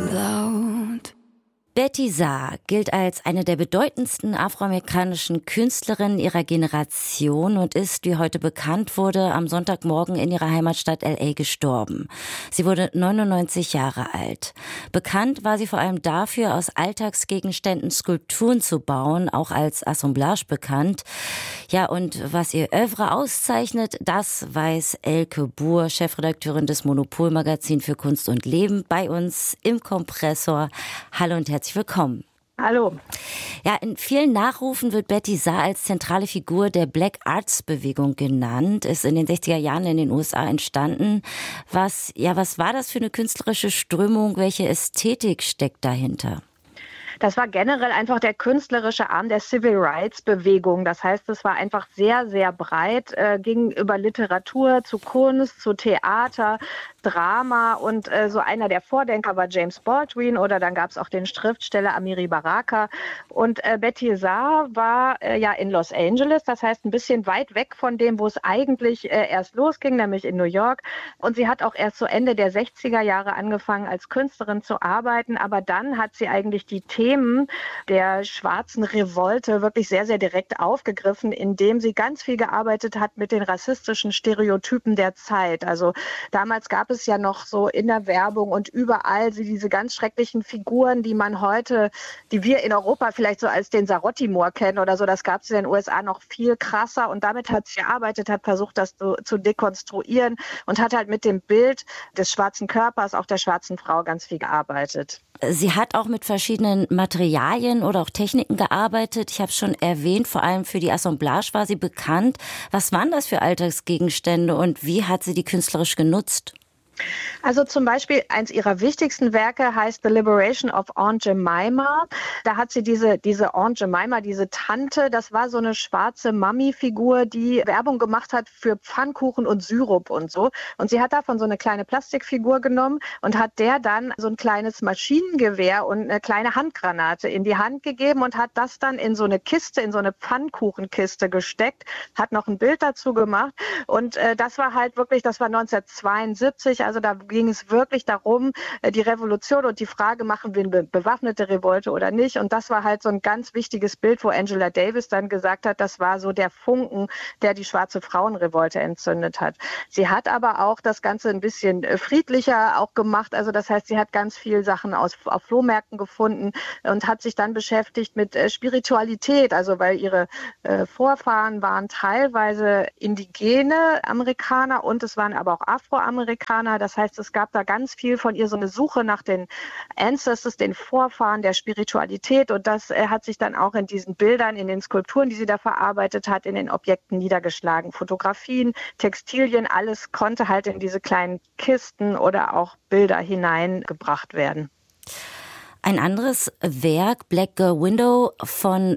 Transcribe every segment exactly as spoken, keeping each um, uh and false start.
loud. Betty Saar gilt als eine der bedeutendsten afroamerikanischen Künstlerinnen ihrer Generation und ist, wie heute bekannt wurde, am Sonntagmorgen in ihrer Heimatstadt L A gestorben. Sie wurde neunundneunzig Jahre alt. Bekannt war sie vor allem dafür, aus Alltagsgegenständen Skulpturen zu bauen, auch als Assemblage bekannt. Ja, und was ihr Œuvre auszeichnet, das weiß Elke Buhr, Chefredakteurin des Monopol-Magazin für Kunst und Leben, bei uns im Kompressor. Hallo und herzlich willkommen. Hallo. Ja, in vielen Nachrufen wird Betty Saar als zentrale Figur der Black Arts Bewegung genannt, ist in den sechziger Jahren in den U S A entstanden. Was, ja, was war das für eine künstlerische Strömung? Welche Ästhetik steckt dahinter? Das war generell einfach der künstlerische Arm der Civil Rights Bewegung. Das heißt, es war einfach sehr, sehr breit, äh, ging über Literatur zu Kunst, zu Theater, Drama und äh, so einer der Vordenker war James Baldwin oder dann gab es auch den Schriftsteller Amiri Baraka. Und äh, Betty Saar war äh, ja in Los Angeles, das heißt ein bisschen weit weg von dem, wo es eigentlich äh, erst losging, nämlich in New York. Und sie hat auch erst so Ende der sechziger Jahre angefangen, als Künstlerin zu arbeiten, aber dann hat sie eigentlich die Themen der schwarzen Revolte wirklich sehr, sehr direkt aufgegriffen, indem sie ganz viel gearbeitet hat mit den rassistischen Stereotypen der Zeit. Also damals gab es ja noch so in der Werbung und überall diese ganz schrecklichen Figuren, die man heute, die wir in Europa vielleicht so als den Sarotti-Moor kennen oder so, das gab es in den U S A noch viel krasser und damit hat sie gearbeitet, hat versucht, das zu, zu dekonstruieren und hat halt mit dem Bild des schwarzen Körpers, auch der schwarzen Frau, ganz viel gearbeitet. Sie hat auch mit verschiedenen Materialien oder auch Techniken gearbeitet. Ich habe es schon erwähnt, vor allem für die Assemblage war sie bekannt. Was waren das für Alltagsgegenstände und wie hat sie die künstlerisch genutzt? Also zum Beispiel eins ihrer wichtigsten Werke heißt The Liberation of Aunt Jemima. Da hat sie diese, diese Aunt Jemima, diese Tante, das war so eine schwarze Mami-Figur, die Werbung gemacht hat für Pfannkuchen und Syrup und so. Und sie hat davon so eine kleine Plastikfigur genommen und hat der dann so ein kleines Maschinengewehr und eine kleine Handgranate in die Hand gegeben und hat das dann in so eine Kiste, in so eine Pfannkuchenkiste gesteckt, hat noch ein Bild dazu gemacht. Und äh, das war halt wirklich, das war neunzehnhundertzweiundsiebzig, also da ging es wirklich darum, die Revolution und die Frage, machen wir eine bewaffnete Revolte oder nicht. Und das war halt so ein ganz wichtiges Bild, wo Angela Davis dann gesagt hat, das war so der Funken, der die schwarze Frauenrevolte entzündet hat. Sie hat aber auch das Ganze ein bisschen friedlicher auch gemacht. Also das heißt, sie hat ganz viel Sachen aus, auf Flohmärkten gefunden und hat sich dann beschäftigt mit Spiritualität. Also weil ihre äh, Vorfahren waren teilweise indigene Amerikaner und es waren aber auch Afroamerikaner. Das heißt, es gab da ganz viel von ihr, so eine Suche nach den Ancestors, den Vorfahren der Spiritualität. Und das äh, hat sich dann auch in diesen Bildern, in den Skulpturen, die sie da verarbeitet hat, in den Objekten niedergeschlagen. Fotografien, Textilien, alles konnte halt in diese kleinen Kisten oder auch Bilder hineingebracht werden. Ein anderes Werk, Black Girl Window von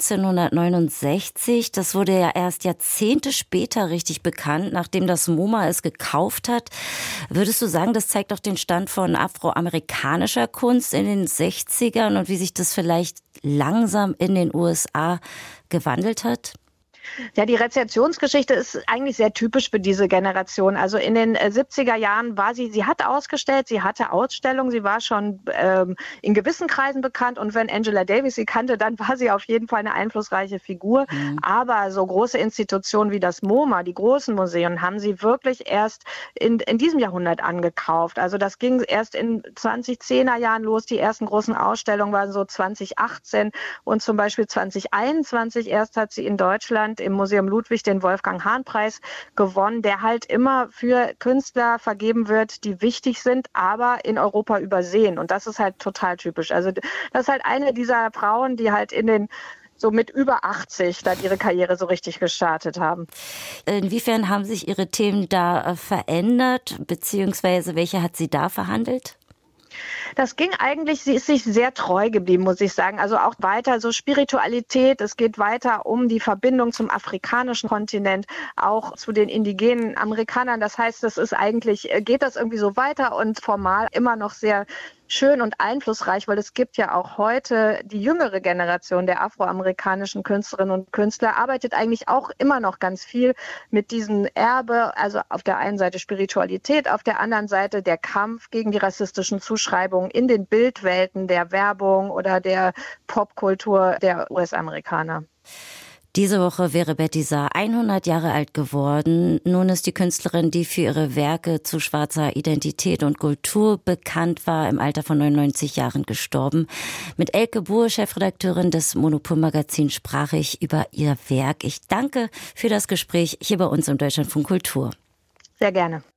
neunzehnhundertneunundsechzig, das wurde ja erst Jahrzehnte später richtig bekannt, nachdem das MoMA es gekauft hat. Würdest du sagen, das zeigt doch den Stand von afroamerikanischer Kunst in den sechzigern und wie sich das vielleicht langsam in den U S A gewandelt hat? Ja, die Rezeptionsgeschichte ist eigentlich sehr typisch für diese Generation. Also in den äh, siebziger Jahren war sie, sie hat ausgestellt, sie hatte Ausstellungen, sie war schon ähm, in gewissen Kreisen bekannt und wenn Angela Davis sie kannte, dann war sie auf jeden Fall eine einflussreiche Figur. Mhm. Aber so große Institutionen wie das MoMA, die großen Museen, haben sie wirklich erst in, in diesem Jahrhundert angekauft. Also das ging erst in zwanzigzehner Jahren los. Die ersten großen Ausstellungen waren so zweitausendachtzehn und zum Beispiel zweitausendeinundzwanzig erst hat sie in Deutschland im Museum Ludwig den Wolfgang-Hahn-Preis gewonnen, der halt immer für Künstler vergeben wird, die wichtig sind, aber in Europa übersehen. Und das ist halt total typisch. Also das ist halt eine dieser Frauen, die halt in den so mit über achtzig dann ihre Karriere so richtig gestartet haben. Inwiefern haben sich ihre Themen da verändert, beziehungsweise welche hat sie da verhandelt? Das ging eigentlich, sie ist sich sehr treu geblieben, muss ich sagen. Also auch weiter so Spiritualität, es geht weiter um die Verbindung zum afrikanischen Kontinent, auch zu den indigenen Amerikanern. Das heißt, es ist eigentlich, geht das irgendwie so weiter und formal immer noch sehr schön und einflussreich, weil es gibt ja auch heute die jüngere Generation der afroamerikanischen Künstlerinnen und Künstler, arbeitet eigentlich auch immer noch ganz viel mit diesem Erbe, also auf der einen Seite Spiritualität, auf der anderen Seite der Kampf gegen die rassistischen Zuschreibungen in den Bildwelten der Werbung oder der Popkultur der U S-Amerikaner. Diese Woche wäre Betty Saar hundert Jahre alt geworden. Nun ist die Künstlerin, die für ihre Werke zu schwarzer Identität und Kultur bekannt war, im Alter von neunundneunzig Jahren gestorben. Mit Elke Buhr, Chefredakteurin des Monopol-Magazins, sprach ich über ihr Werk. Ich danke für das Gespräch hier bei uns im Deutschlandfunk Kultur. Sehr gerne.